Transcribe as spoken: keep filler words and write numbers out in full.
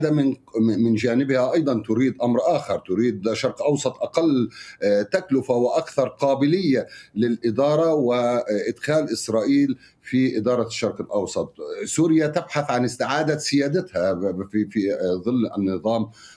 من من جانبها أيضا تريد أمر آخر، تريد شرق أوسط أقل آه، تكلفة وأكثر قابلية للإدارة وإدخال إسرائيل في إدارة الشرق الأوسط. سوريا تبحث عن استعادة سيادتها في في ظل النظام